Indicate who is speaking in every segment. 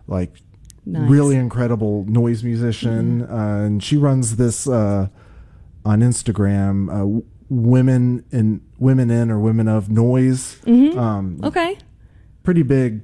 Speaker 1: like
Speaker 2: Nice.
Speaker 1: really incredible noise musician, and she runs this on Instagram, women in or women of noise.
Speaker 2: Okay.
Speaker 1: Pretty big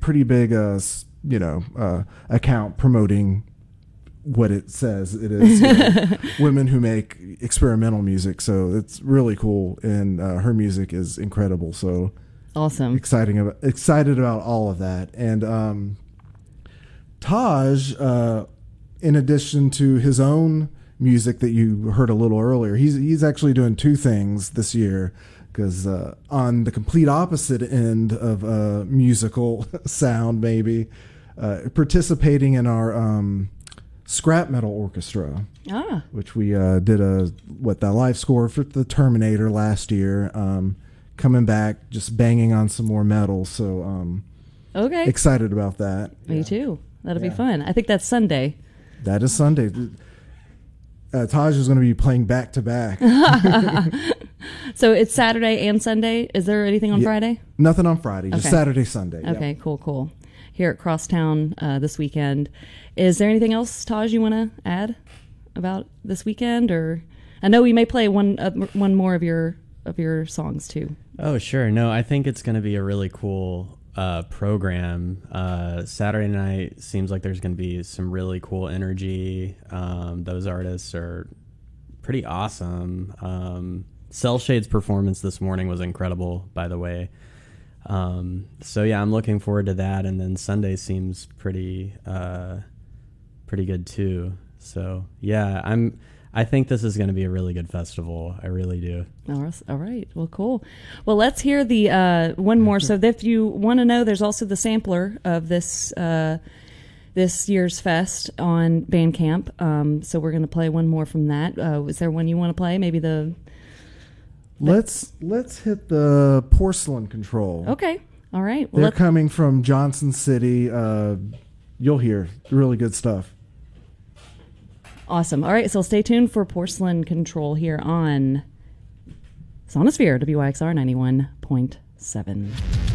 Speaker 1: account promoting what it says it is, women who make experimental music. So it's really cool, and her music is incredible. So
Speaker 2: Awesome.
Speaker 1: excited about all of that. And Taj, in addition to his own music that you heard a little earlier, he's actually doing two things this year, because on the complete opposite end of musical sound, maybe participating in our scrap metal orchestra, which we did the live score for the Terminator last year. Coming back, just banging on some more metal. So
Speaker 2: Okay.
Speaker 1: excited about that.
Speaker 2: Me too. That'll be fun. I think that's Sunday.
Speaker 1: That is Sunday. Taj is going to be playing back to back.
Speaker 2: So it's Saturday and Sunday. Is there anything on Friday?
Speaker 1: Nothing on Friday. Just
Speaker 2: Okay.
Speaker 1: Saturday, Sunday.
Speaker 2: Okay, cool. Here at Crosstown this weekend. Is there anything else, Taj, you want to add about this weekend? Or I know we may play one more of your songs too.
Speaker 3: Oh, sure. No, I think it's going to be a really cool program. Saturday night seems like there's going to be some really cool energy. Those artists are pretty awesome. Cell Shade's performance this morning was incredible, by the way. So yeah, I'm looking forward to that. And then Sunday seems pretty good too. So yeah, I think this is going to be a really good festival. I really do.
Speaker 2: All right. Well, cool. Well, let's hear the one more. So if you want to know, there's also the sampler of this year's fest on Bandcamp. So we're going to play one more from that. Is there one you want to play? Maybe
Speaker 1: Let's hit the Porcelain Control.
Speaker 2: Okay. All right. Well,
Speaker 1: They're coming from Johnson City. You'll hear really good stuff.
Speaker 2: Awesome. All right. So stay tuned for Porcelain Control here on Sonosphere, WYXR 91.7.